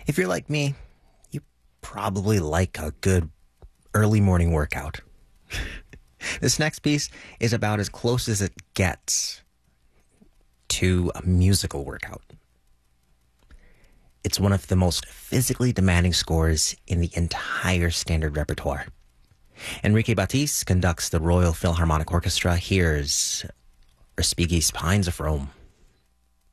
If you're like me, you probably like a good early morning workout. This next piece is about as close as it gets to a musical workout. It's one of the most physically demanding scores in the entire standard repertoire. Enrique Batiste conducts the Royal Philharmonic Orchestra. Here's Respighi's Pines of Rome.